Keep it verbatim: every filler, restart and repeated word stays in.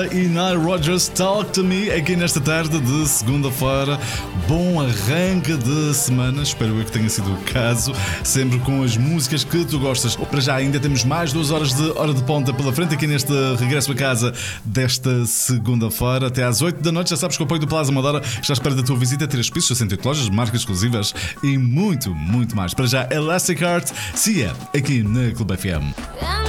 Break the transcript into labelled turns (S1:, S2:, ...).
S1: E Nile Rodgers, Talk to Me, aqui nesta tarde de segunda-feira. Bom arranque de semana, espero eu que tenha sido o caso, sempre com as músicas que tu gostas. Para já ainda temos mais duas horas de hora de ponta pela frente aqui neste regresso a casa desta segunda-feira, até às oito da noite. Já sabes que o apoio do Plaza Amadora está à espera da tua visita, três pisos, sessenta e oito lojas, marcas exclusivas e muito, muito mais. Para já, Elastic Heart, Cia, aqui na Clube F M.